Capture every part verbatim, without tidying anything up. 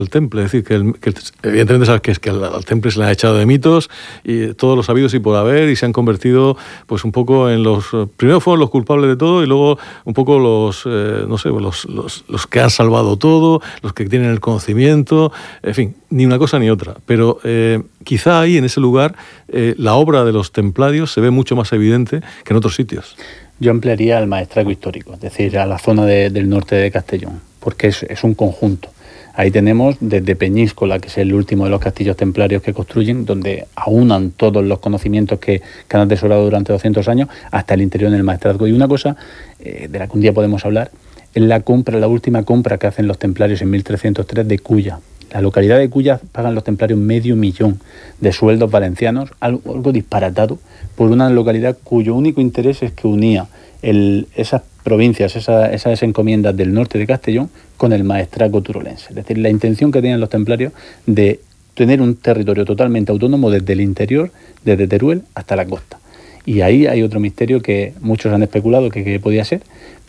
el temple, es decir, que, el, que evidentemente sabes que es que al, al temple se le ha echado de mitos y todos los habidos y por haber y se han convertido pues un poco en los, primero fueron los culpables de todo y luego un poco los, eh, no sé, los, los, los que han salvado todo, los que tienen el conocimiento, en fin, ni una cosa ni otra, pero eh, quizá ahí en ese lugar eh, la obra de los templarios se ve mucho más evidente que en otros sitios. Yo ampliaría al maestrazgo histórico, es decir, a la zona de, del norte de Castellón, porque es, es un conjunto. Ahí tenemos desde Peñíscola, que es el último de los castillos templarios que construyen, donde aunan todos los conocimientos que, que han atesorado durante doscientos años, hasta el interior del maestrazgo. Y una cosa eh, de la que un día podemos hablar, es la compra, la última compra que hacen los templarios en mil trescientos tres de Culla. La localidad de Culla pagan los templarios medio millón de sueldos valencianos, algo, algo disparatado, por una localidad cuyo único interés es que unía el, esas provincias, esa, esas encomiendas del norte de Castellón con el maestrazgo turolense. Es decir, la intención que tenían los templarios de tener un territorio totalmente autónomo desde el interior, desde Teruel hasta la costa. Y ahí hay otro misterio que muchos han especulado que, que podía ser,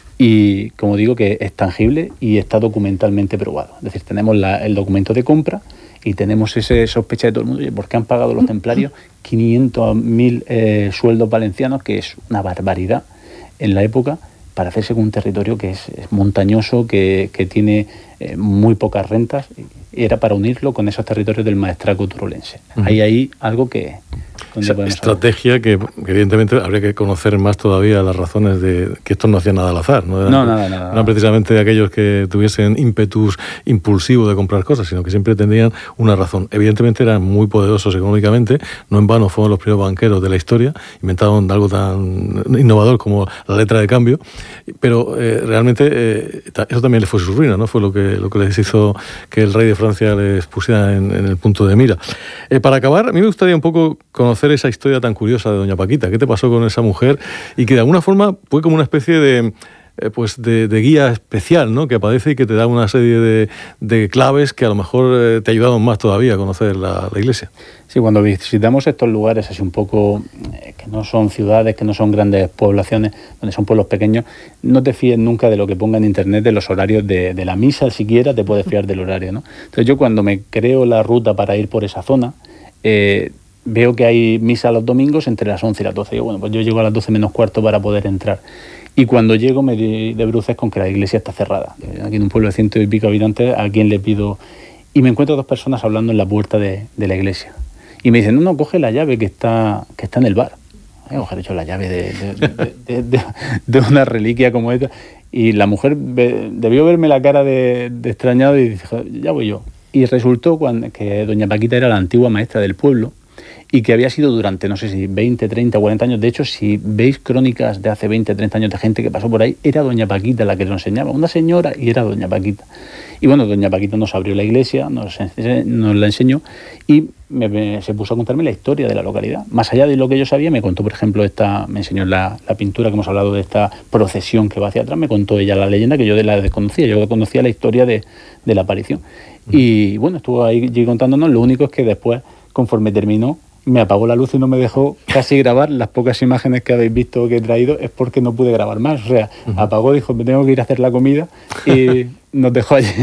y como digo, que es tangible y está documentalmente probado. Es decir, tenemos la, el documento de compra y tenemos ese sospecha de todo el mundo. ¿Por qué han pagado los templarios quinientos mil eh, sueldos valencianos, que es una barbaridad en la época, para hacerse con un territorio que es, es montañoso, que, que tiene eh, muy pocas rentas? Era para unirlo con esos territorios del maestrazgo turolense. Uh-huh. Hay ahí algo que... Esa estrategia que, que evidentemente habría que conocer más todavía las razones de que esto no hacía nada al azar, no eran, no, nada, nada, no eran precisamente aquellos que tuviesen ímpetus impulsivo de comprar cosas, sino que siempre tendrían una razón. Evidentemente eran muy poderosos económicamente, no en vano fueron los primeros banqueros de la historia, inventaron algo tan innovador como la letra de cambio, pero eh, realmente eh, eso también les fue su ruina, ¿no? Fue lo que, lo que les hizo que el rey de Francia les pusiera en, en el punto de mira. Eh, para acabar, a mí me gustaría un poco conocer esa historia tan curiosa de doña Paquita. ¿Qué te pasó con esa mujer? Y que de alguna forma fue como una especie de, eh, pues de, de guía especial, ¿no? Que aparece y que te da una serie de, de claves que a lo mejor eh, te ayudaron más todavía a conocer la, la iglesia. Sí, cuando visitamos estos lugares así un poco eh, que no son ciudades, que no son grandes poblaciones, donde son pueblos pequeños, no te fíes nunca de lo que ponga en internet, de los horarios de, de la misa, siquiera te puedes fiar del horario, ¿no? Entonces yo cuando me creo la ruta para ir por esa zona, eh, veo que hay misa los domingos entre las once y las doce. Y yo, bueno, pues yo llego a las doce menos cuarto para poder entrar. Y cuando llego me di de bruces con que la iglesia está cerrada. Aquí en un pueblo de ciento y pico habitantes, ¿a quién le pido? Y me encuentro dos personas hablando en la puerta de, de la iglesia. Y me dicen, no, no, coge la llave que está, que está en el bar. Voy a coger hecho la llave de, de, de, de, de, de una reliquia como esta. Y la mujer ve, debió verme la cara de, de extrañado y dijo, ya voy yo. Y resultó cuando, que doña Paquita era la antigua maestra del pueblo, y que había sido durante, no sé si veinte, treinta, cuarenta años. De hecho, si veis crónicas de hace veinte, treinta años de gente que pasó por ahí, era doña Paquita la que lo enseñaba, una señora, y era doña Paquita. Y bueno, doña Paquita nos abrió la iglesia, nos, nos la enseñó, y me, me, se puso a contarme la historia de la localidad. Más allá de lo que yo sabía, me contó, por ejemplo, esta, me enseñó la, la pintura que hemos hablado de esta procesión que va hacia atrás, me contó ella la leyenda que yo de la desconocía, yo conocía la historia de, de la aparición. Y bueno, estuvo ahí contándonos. Lo único es que después, conforme terminó, me apagó la luz y no me dejó casi grabar. Las pocas imágenes que habéis visto que he traído es porque no pude grabar más. O sea, uh-huh. apagó, dijo, me tengo que ir a hacer la comida y nos dejó allí.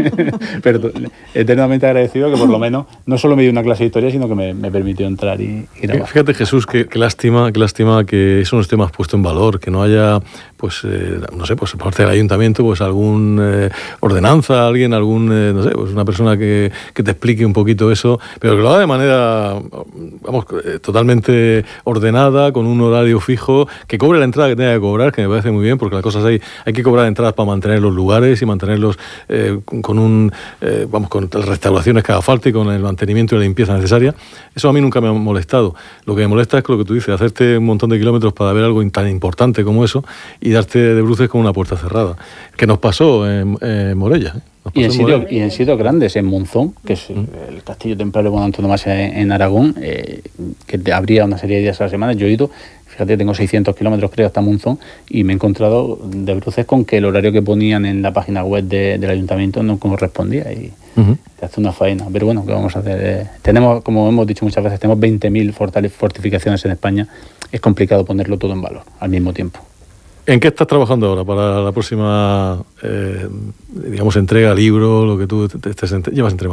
Pero eternamente agradecido que por lo menos no solo me dio una clase de historia, sino que me, me permitió entrar y, y grabar. Fíjate, Jesús, qué, qué lástima, qué lástima que eso no esté más puesto en valor, que no haya, pues, eh, no sé, pues por parte del ayuntamiento, pues algún eh, ordenanza, alguien, algún, eh, no sé, pues una persona que, que te explique un poquito eso, pero que lo haga de manera, vamos, eh, totalmente ordenada, con un horario fijo, que cobre la entrada que tenga que cobrar, que me parece muy bien, porque las cosas hay, hay que cobrar entradas para mantener los lugares y mantenerlos eh, con un, eh, vamos, con las restauraciones que haga falta y con el mantenimiento y la limpieza necesaria. Eso a mí nunca me ha molestado. Lo que me molesta es lo que tú dices, hacerte un montón de kilómetros para ver algo tan importante como eso y darte de bruces con una puerta cerrada, que nos pasó en, en Morella, ¿eh? Y en, sitio, y en sitios grandes, en Monzón, que es ¿Mm? el castillo templario de antonomasia en, en Aragón, eh, que te abría una serie de días a la semana. Yo he ido, fíjate, tengo seiscientos kilómetros creo hasta Monzón, y me he encontrado de bruces con que el horario que ponían en la página web de, del ayuntamiento no correspondía, y uh-huh. te hace una faena. Pero bueno, ¿qué vamos a hacer? Eh, tenemos, como hemos dicho muchas veces, tenemos veinte mil fortificaciones en España. Es complicado ponerlo todo en valor al mismo tiempo. ¿En qué estás trabajando ahora para la próxima, eh, digamos, entrega, libro, lo que tú te, te, te llevas entre manos?